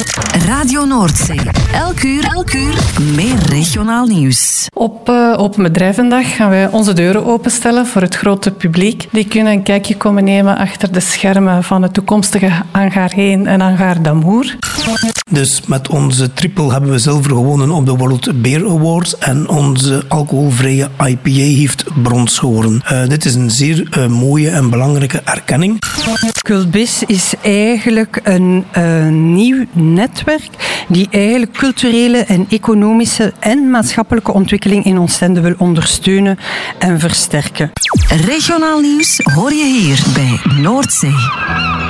Radio Noordzee. Elk uur meer regionaal nieuws. Op Open Bedrijvendag gaan wij onze deuren openstellen voor het grote publiek. Die kunnen een kijkje komen nemen achter de schermen van het toekomstige Hangar 1 en Hangar d'Amour. Dus met onze triple hebben we zilver gewonnen op de World Beer Awards en onze alcoholvrije IPA heeft brons gewonnen. Dit is een zeer mooie en belangrijke erkenning. Cultbiz is eigenlijk een nieuw netwerk die eigenlijk culturele en economische en maatschappelijke ontwikkeling in Oostende wil ondersteunen en versterken. Regionaal nieuws hoor je hier bij Noordzee.